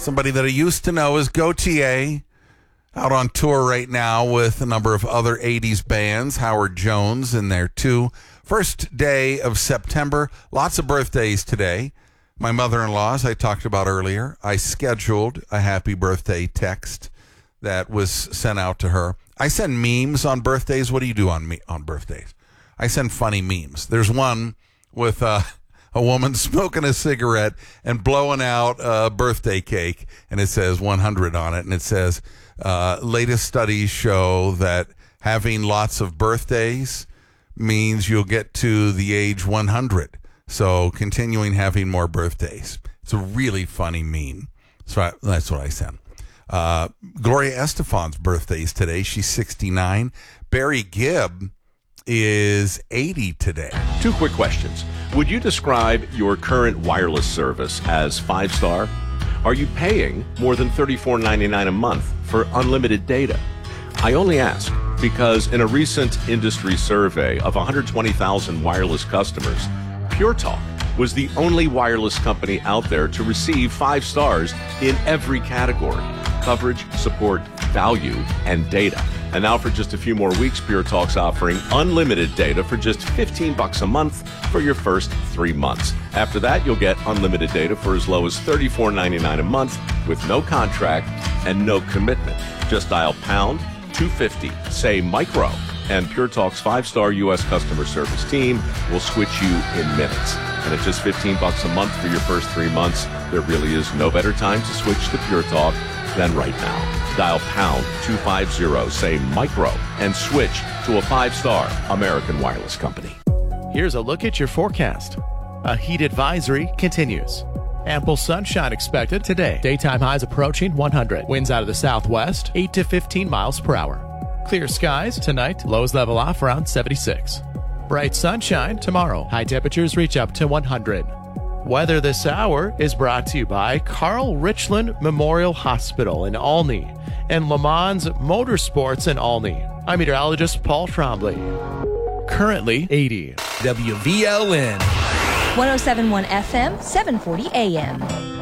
Somebody that I used to know is Gautier, out on tour right now with a number of other 80s bands. Howard Jones in there too. First day of September. Lots of birthdays today. My mother-in-law, as I talked about earlier, I scheduled a happy birthday text that was sent out to her. I send memes on birthdays. What do you do on birthdays? I send funny memes. There's one with a woman smoking a cigarette and blowing out a birthday cake, and it says 100 on it, and it says, latest studies show that having lots of birthdays means you'll get to the age 100. So continuing having more birthdays. It's a really funny meme. So that's what I sent. Gloria Estefan's birthday is today. She's 69. Barry Gibb is 80 today. 2 quick questions. Would you describe your current wireless service as 5-star? Are you paying more than $34.99 a month for unlimited data? I only ask because in a recent industry survey of 120,000 wireless customers, Pure Talk was the only wireless company out there to receive 5 stars in every category: coverage, support, value, and data. And now for just a few more weeks, Pure Talk's offering unlimited data for just $15 a month for your first 3 months. After that, you'll get unlimited data for as low as $34.99 a month with no contract and no commitment. Just dial pound 250, say micro, and Pure Talk's 5-star U.S. customer service team will switch you in minutes. And at just $15 a month for your first 3 months, there really is no better time to switch to Pure Talk than right now. Dial pound 250, say micro, and switch to a 5-star American wireless company. Here's a look at your forecast. A heat advisory continues. Ample sunshine expected today. Daytime highs approaching 100. Winds out of the southwest, 8 to 15 miles per hour. Clear skies tonight. Lows level off around 76. Bright sunshine tomorrow. High temperatures reach up to 100. Weather this hour is brought to you by Carl Richland Memorial Hospital in Olney and Le Mans Motorsports in Olney. I'm meteorologist Paul Trombley. Currently 80. WVLN 107.1 FM, 740 AM.